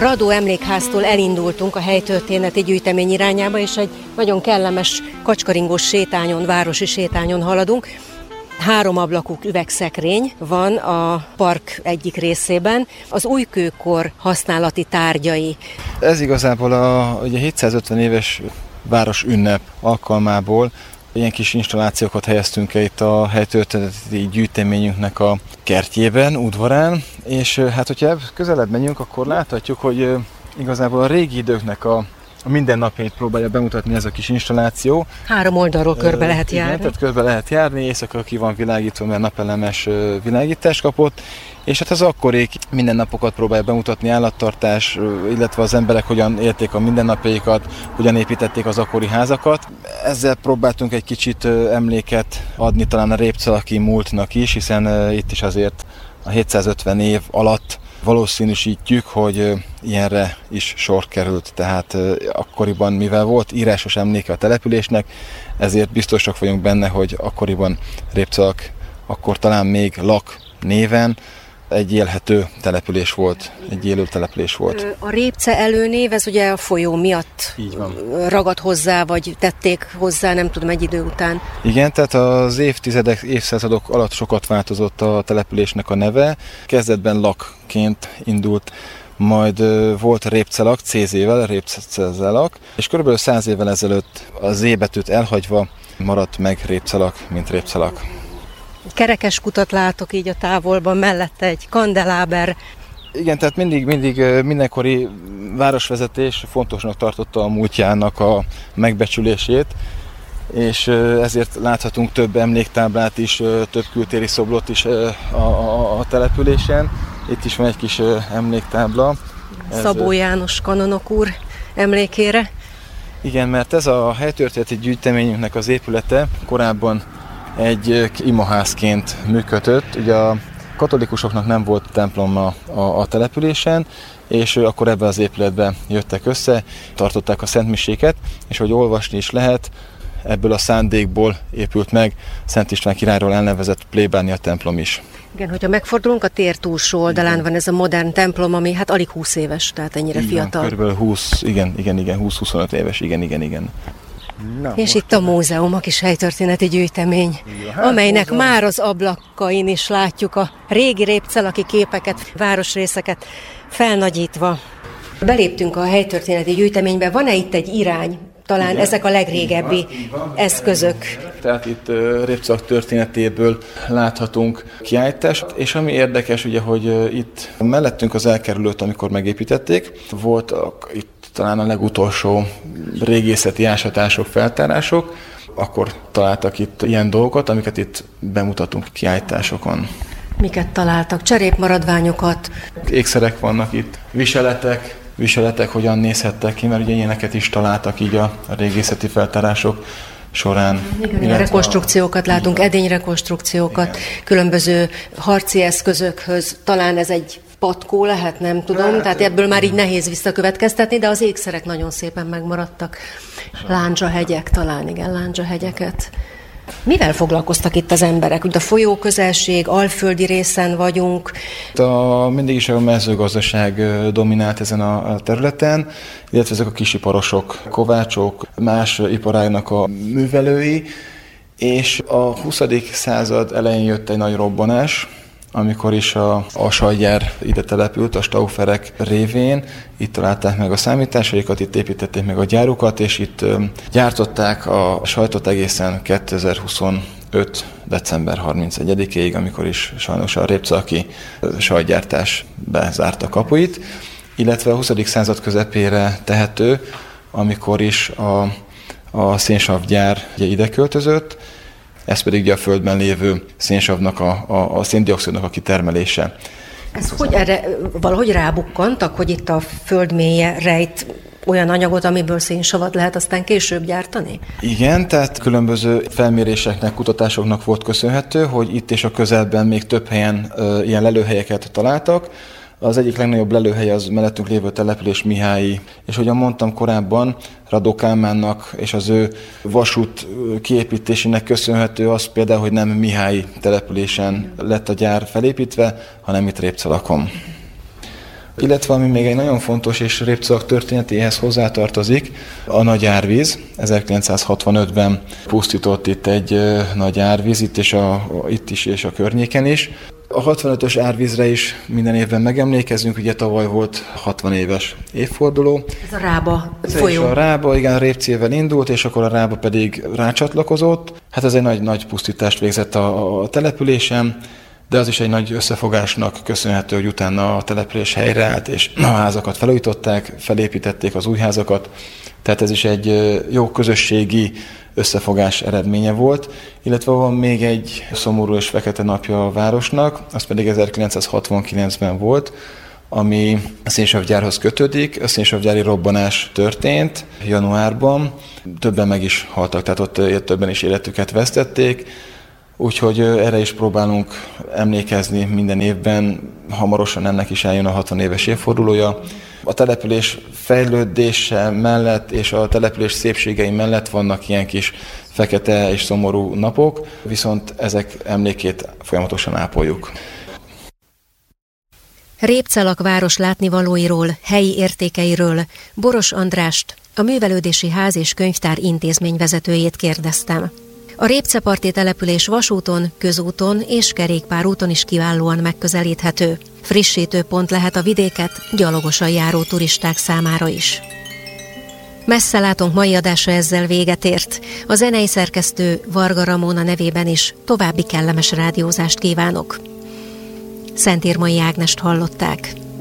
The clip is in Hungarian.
Radó emlékháztól elindultunk a helytörténeti gyűjtemény irányába, és egy nagyon kellemes kacskaringós sétányon, városi sétányon haladunk. 3 ablakú üvegszekrény van a park egyik részében, az újkőkor használati tárgyai. Ez igazából ugye 750 éves város ünnep alkalmából ilyen kis installációkat helyeztünk el itt a helytörténeti gyűjteményünknek a kertjében, udvarán, és hát hogyha közelebb megyünk, akkor láthatjuk, hogy igazából a régi időknek a mindennapjait próbálja bemutatni ez a kis installáció. 3 oldalról körbe lehet járni. Igen, tehát körbe lehet járni, éjszaka ki van világítva, mert napelemes világítást kapott, és hát az akkorék mindennapokat próbálja bemutatni, állattartás, illetve az emberek hogyan élték a mindennapjaikat, hogyan építették az akkori házakat. Ezzel próbáltunk egy kicsit emléket adni talán a répcelaki múltnak is, hiszen itt is azért a 750 év alatt valószínűsítjük, hogy ilyenre is sor került, tehát akkoriban, mivel volt írásos emléke a településnek, ezért biztosak vagyunk benne, hogy akkoriban Répcelak akkor talán még Lak néven egy élhető település volt, egy élő település volt. A Répce előnév, ez ugye a folyó miatt ragad hozzá, vagy tették hozzá, nem tudom, egy idő után. Igen, tehát az évtizedek, évszázadok alatt sokat változott a településnek a neve. Kezdetben Lakként indult, majd volt Répcelak, CZ-vel, Répcelak, és körülbelül 100 évvel ezelőtt a Z betűt elhagyva maradt meg Répcelak, mint Répcelak. Kerekes kutat látok így a távolban, mellette egy kandeláber. Igen, tehát mindenkori városvezetés fontosnak tartotta a múltjának a megbecsülését, és ezért láthatunk több emléktáblát is, több kültéri szobrot is a településen. Itt is van egy kis emléktábla. Szabó János kanonok úr emlékére. Igen, mert ez a helytörténeti gyűjteményünknek az épülete korábban egy imaházként működött. Ugye a katolikusoknak nem volt temploma a településen, és akkor ebben az épületben jöttek össze, tartották a szentmiséket, és hogy olvasni is lehet, ebből a szándékból épült meg Szent István királyról elnevezett plébánia templom is. Igen, hogyha megfordulunk, a tér túlsó oldalán van ez a modern templom, ami hát alig 20 éves, tehát ennyire fiatal. Körülbelül 20, igen, 20-25 éves, igen. Na, és itt a múzeum, a kis helytörténeti gyűjtemény, amelynek már az ablakain is látjuk a régi répcelaki képeket, városrészeket felnagyítva. Beléptünk a helytörténeti gyűjteménybe, van-e itt egy irány? Talán igen, ezek a legrégebbi eszközök. Tehát itt Répcelak történetéből láthatunk kiállítást, és ami érdekes, ugye, hogy itt mellettünk az elkerülőt, amikor megépítették, voltak itt talán a legutolsó régészeti ásatások, feltárások, akkor találtak itt ilyen dolgokat, amiket itt bemutatunk kiállításokon. Miket találtak? Cserépmaradványokat? Ékszerek vannak itt, viseletek hogyan nézhettek ki, mert ugye ilyeneket is találtak így a régészeti feltárások során. Igen, rekonstrukciókat látunk, edényrekonstrukciókat, igen. Különböző harci eszközökhöz, talán ez egy patkó lehet, nem tudom, tehát ebből már így nehéz visszakövetkeztetni, de az ékszerek nagyon szépen megmaradtak. Lándzsahegyek, talán igen, lándzsahegyeket. Mivel foglalkoztak itt az emberek? Ugye a folyó közelség, alföldi részen vagyunk. Mindig is a mezőgazdaság dominált ezen a területen, illetve ezek a kisiparosok, kovácsok, más iparágnak a művelői, és a 20. század elején jött egy nagy robbanás, amikor is a sajtgyár ide települt, a Staufferek révén. Itt találták meg a számításaikat, itt építették meg a gyárukat, és itt gyártották a sajtot egészen 2025. december 31-ig, amikor is sajnos a répcelaki sajtgyártás bezárta kapuit, illetve a 20. század közepére tehető, amikor is a szénsavgyár ide költözött, ez pedig ugye a földben lévő szénsavnak, a széndioxidnak a kitermelése. Ez hogy erre valahogy rábukkantak, hogy itt a föld mélye rejt olyan anyagot, amiből szénsavat lehet aztán később gyártani? Igen, tehát különböző felméréseknek, kutatásoknak volt köszönhető, hogy itt és a közelben még több helyen ilyen lelőhelyeket találtak. Az egyik legnagyobb lelőhely az mellettünk lévő település Mihályi, és ahogyan mondtam korábban, Radó Kálmánnak és az ő vasút kiépítésének köszönhető az például, hogy nem Mihályi településen lett a gyár felépítve, hanem itt Répcelakon. Illetve ami még egy nagyon fontos és Répczalak történetéhez hozzátartozik, a nagy árvíz. 1965-ben pusztított itt egy nagy árvíz, itt is és a környéken is. A 65-ös árvízre is minden évben megemlékezünk, ugye tavaly volt 60 éves évforduló. Ez a Rába folyó. A Rába, igen, Répcével indult, és akkor a Rába pedig rácsatlakozott. Hát ez egy nagy pusztítást végzett a településen, de az is egy nagy összefogásnak köszönhető, hogy utána a település helyreállt, és a házakat felújították, felépítették az új házakat. Tehát ez is egy jó közösségi összefogás eredménye volt, illetve van még egy szomorú és fekete napja a városnak, az pedig 1969-ben volt, ami a szénsavgyárhoz kötődik. A szénsavgyári robbanás történt januárban, többen meg is haltak, tehát ott többen is életüket vesztették, úgyhogy erre is próbálunk emlékezni minden évben, hamarosan ennek is eljön a 60 éves évfordulója. A település fejlődése mellett és a település szépségei mellett vannak ilyen kis fekete és szomorú napok, viszont ezek emlékét folyamatosan ápoljuk. Répczalak város látnivalóiról, helyi értékeiről Boros Andrást, a Művelődési Ház és Könyvtár intézményvezetőjét kérdeztem. A Répceparti település vasúton, közúton és kerékpárúton is kiválóan megközelíthető. Frissítő pont lehet a vidéket gyalogosan járó turisták számára is. Messzelátónk mai adása ezzel véget ért. A zenei szerkesztő Varga Ramóna nevében is további kellemes rádiózást kívánok. Szentírmai Ágnest hallották.